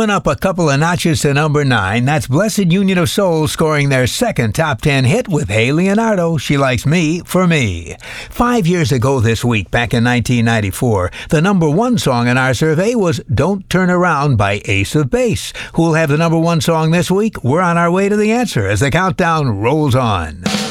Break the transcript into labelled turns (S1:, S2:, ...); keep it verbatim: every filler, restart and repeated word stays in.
S1: Moving up a couple of notches to number nine, that's Blessed Union of Souls scoring their second top ten hit with Hey Leonardo, She Likes Me for Me. Five years ago this week, back in nineteen ninety-four, the number one song in our survey was Don't Turn Around by Ace of Base. Who'll have the number one song this week? We're on our way to the answer as the countdown rolls on.